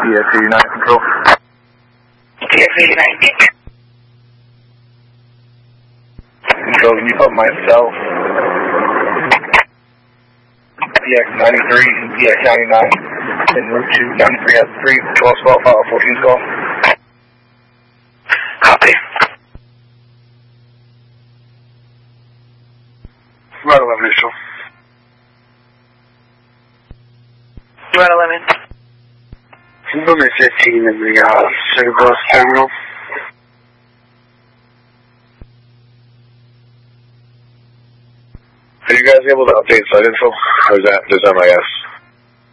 TX-89 control. TX-89. Control, can you put myself, TX-93 and TX-99 in route to 93 at 3, 12 spot, file 14 call? Copy. Right 11 initial. Right 11. Number 15 in the City Bus Terminal. Are you guys able to update site info? Or is that just MIS?